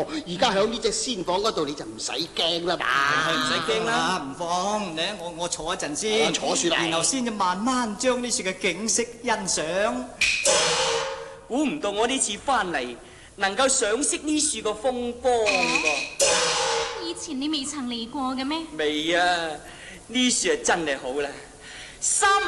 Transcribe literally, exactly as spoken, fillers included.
而家喺呢隻仙房嗰度，你就唔使驚啦嘛。 唔使驚啦，唔慌，你我我坐一陣先， 坐樹啦， 然後先至慢慢將呢處嘅景色欣賞。估唔到我呢次翻嚟能夠賞識呢處嘅風光噃。 以前你未曾嚟過嘅咩？ 未啊，呢處係真係好啦。三